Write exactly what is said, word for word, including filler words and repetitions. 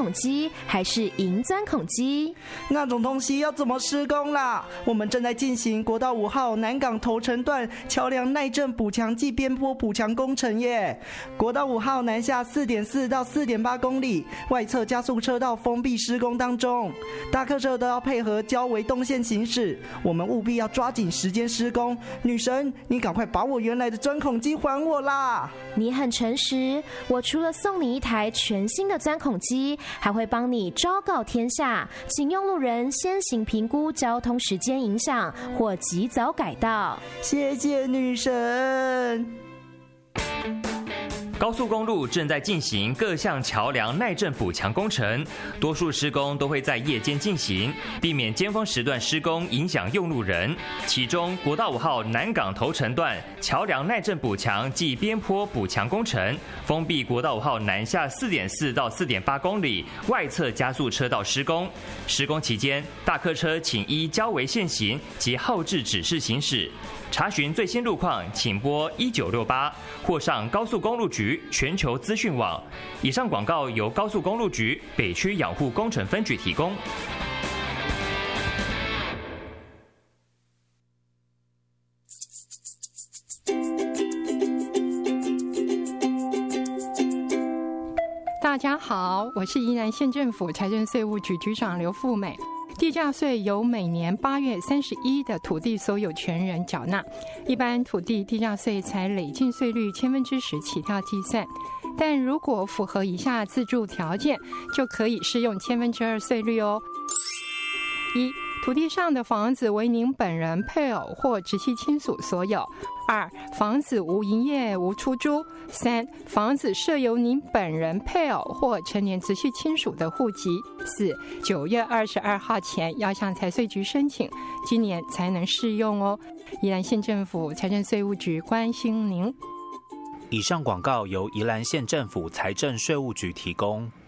孔机还是银钻孔机？ 那种东西要怎么施工啦？我们正在进行国道五号南港头城段桥梁耐震补强暨边坡补强工程耶。国道五号南下 四点四 到 四点八 公里，外侧加速车道封闭施工当中，大客车都要配合交维动线行驶，我们务必要抓紧时间施工。女神，你赶快把我原来的钻孔机还我啦！ 你很诚实，我除了送你一台全新的钻孔机，还会帮你昭告天下，请用路人先行评估交通时间影响或及早改道。 谢谢女神。 高速公路正在进行各项桥梁耐震补强工程，多数施工都会在夜间进行，避免尖峰时段施工影响用路人。其中，国道五号南港头城段桥梁耐震补强暨边坡补强工程，封闭国道五号南下 四点四 到 四点八 公里外侧加速车道施工。施工期间，大客车请依交维限行及后置指示行驶。查询最新路况，请拨一九六八或上高速公路局全球资讯网。以上广告由高速公路局北区养护工程分局提供。 大家好，我是宜兰县政府财政税务局局长刘富美。地价税由每年八月三十一的土地所有权人缴纳，一般土地地价税采累进税率千分之十起跳计算，但如果符合以下自住条件，就可以适用千分之二税率哦。一、土地上的房子为您本人、配偶或直系亲属所有；二、房子无营业、无出租；三、房子设有您本人、配偶或成年直系亲属的户籍；四、九月二十二号前要向财税局申请，今年才能适用哦。宜兰县政府财政税务局关心您。 以上广告由宜兰县政府财政税务局提供。